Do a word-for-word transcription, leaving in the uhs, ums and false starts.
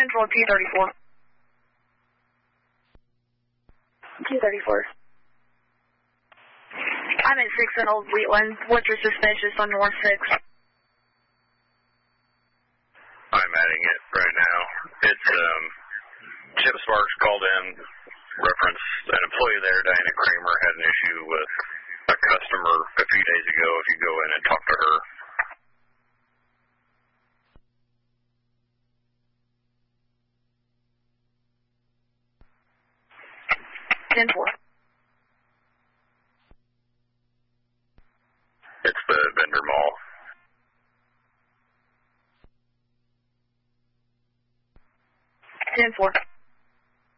ten four, P thirty-four. P thirty-four. I'm at six in Old Wheatland. What's your suspicious on North six? I'm adding it right now. It's, um, Chip Sparks called in, reference an employee there, Diana Kramer, had an issue with a customer a few days ago. If you go in and talk to her. ten four. It's the vendor mall. ten four.